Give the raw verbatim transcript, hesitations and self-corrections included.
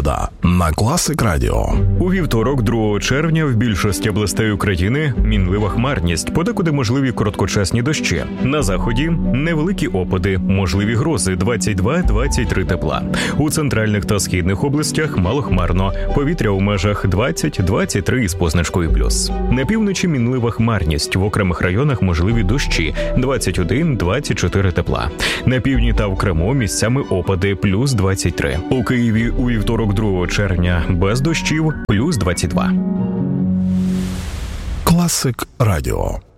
Погода на Класик Радіо. У вівторок, другого червня, в більшості областей України мінлива хмарність, подекуди можливі короткочасні дощі. На заході невеликі опади, можливі грози двадцять два - двадцять три тепла. У центральних та східних областях малохмарно, повітря у межах двадцять - двадцять три із позначкою плюс. На півночі мінлива хмарність, в окремих районах можливі дощі двадцять один - двадцять чотири тепла. На півдні та в Криму місцями опади плюс двадцять три. У Києві у вівторок, другого червня, без дощів плюс двадцять два. Класик Радіо.